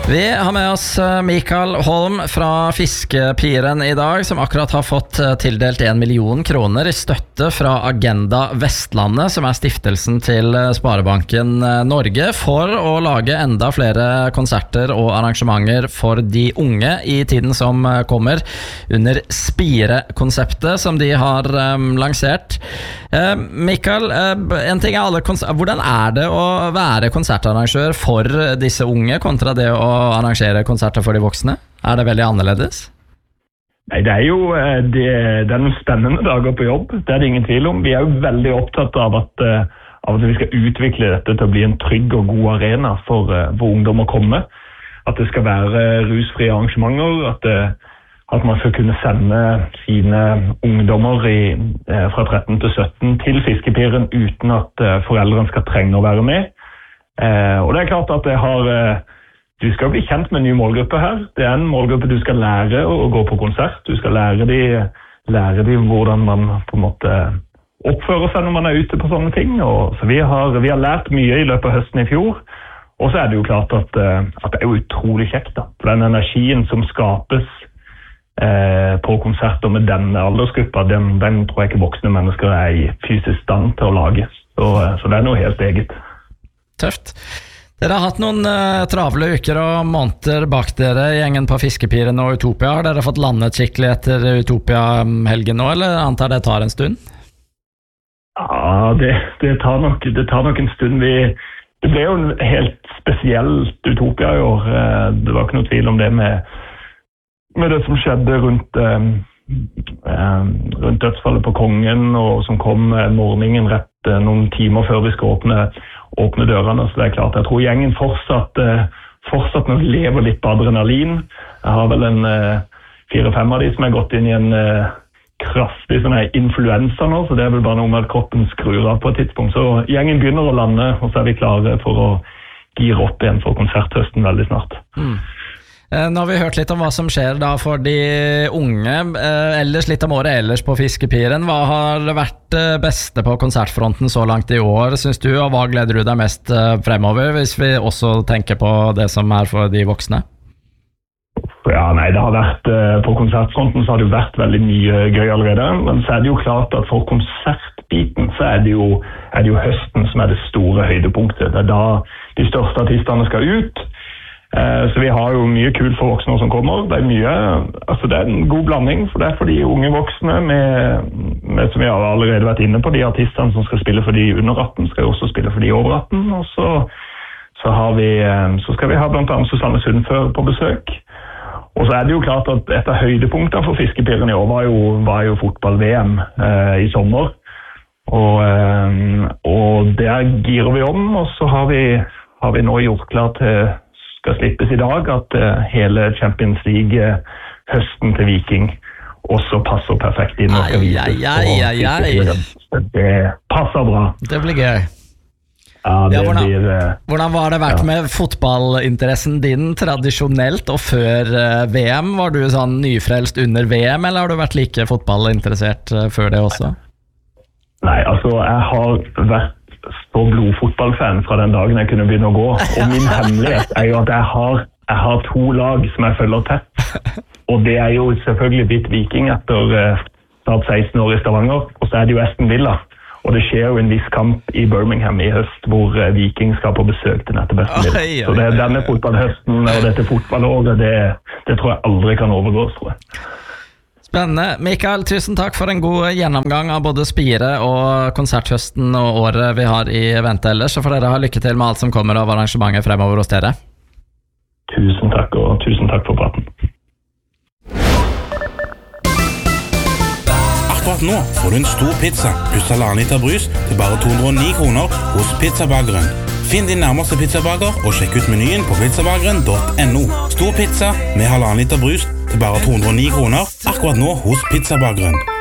Vi har med oss Mikael Holm fra Fiskepiren I dag, som akkurat har fått tildelt 1 million kroner I støtte fra Agenda Vestlandet, som stiftelsen til Sparebanken Norge, for å lage enda flere konserter og arrangementer for de unge I tiden som kommer, under Spire-konseptet som de har lansert. Mikael, en ting hvordan det å være konsertarrangør for disse unge kontra det å arrangere konserter for de voksne? Det veldig annerledes? Nei, det jo det en spennende dager på jobb, det det ingen tvil om. Vi jo veldig opptatt av at vi skal utvikle dette til å bli en trygg og god arena for ungdom å komme. At det skal være rusfrie arrangementer, at man skal kunne sende sine ungdommer fra 13 til 17 til Fiskepiren uten at foreldrene skal trenge å være med. Og det klart at du skal bli kjent med en ny målgruppe her. Det en målgruppe du skal lære å gå på konsert. Du skal lære de hvordan man på en måte oppfører seg når man ute på sånne ting. Så vi har lært mye I løpet av høsten I fjor. Og så det jo klart at det jo utrolig kjekt da. For den energien som skapes på konserter med denne aldersgruppa, den tror jeg ikke voksne mennesker I fysisk stand til å lage. Så det noe helt eget. Tøft. Dere har hatt noen travle uker og måneder bak dere gjengen på Fiskepiren og Utopia. Har dere fått landet skikkelig etter Utopia-helgen nå, eller antar det tar en stund? Ja, det tar nok en stund. Det ble jo en helt spesielt Utopia I år. Det var ikke noe tvil om det med det som skjedde rundt dødsfallet på kongen, og som kom morgenen rett noen timer før vi skal åpne dørene, så det klart. Jeg tror gjengen fortsatt nok lever litt på adrenalin. Jeg har vel en 4-5 av de som gått inn I en kraftig influensa nå, så det vel bare noe med at kroppen skrur av på et tidspunkt. Så gjengen begynner å lande, og så vi klare for å gire opp igjen for konserthøsten veldig snart. Nå har vi hørt litt om hva som skjer da for de unge, ellers litt om året ellers på Fiskepiren. Hva har vært det beste på konsertfronten så langt I år, synes du, og hva gleder du deg mest fremover, hvis vi også tenker på det som for de voksne? Ja, nei, det har vært, på konsertfronten så har det jo vært veldig mye gøy allerede, men så det jo klart at for konsertbiten så det jo høsten som det store høydepunktet. Det da de største artistene skal ut, så vi har jo mye kult for voksne som kommer. Det en god blanding, for det for de unge voksne med som vi har allerede vært inne på, de artistene som skal spille for de under 18 skal jo også spille for de over 18, og så skal vi ha blant annet Susanne Sundfør på besøk. Og så det jo klart at et av høydepunktene for Fiskepiren I år var jo fotball-VM I sommer, og der girer vi om, og så har vi nå gjort klart til skal slippes I dag, at hele Champions League høsten til Viking også passer perfekt inn. Det passer bra. Det blir gøy. Ja, hvordan var det vært med fotballinteressen din tradisjonelt og før VM? Var du sånn nyfrelst under VM, eller har du vært like fotballinteressert før det også? Nei, altså jeg har vært så blodfotballfan fra den dagen jeg kunne begynne å gå, og min hemmelighet jo at jeg har 2 lag som jeg følger tett, og det jo selvfølgelig blitt Viking etter snart 16 år I Stavanger, og så det jo Aston Villa, og det skjer jo en viss kamp I Birmingham I høst hvor Viking skal på besøk til nettopp Aston Villa, så denne fotballhøsten og dette fotballåret, det tror jeg aldri kan overgås, tror jeg. Spennende. Mikael, tusen takk for en god gjennomgang av både Spire og konserthøsten og året vi har I vente ellers, så får dere ha lykke til med alt som kommer av arrangementer fremover hos dere. Tusen takk, og tusen takk for praten. Akkurat nå får du en stor pizza pluss 1,5 liter brus til bare 209 kroner hos Pizzabageren. Finn din nærmeste pizzabager og sjekk ut menyen på pizzabageren.no. Stor pizza med 1,5 liter brus til bare 209 kroner akkurat nå hos Pizzabageren.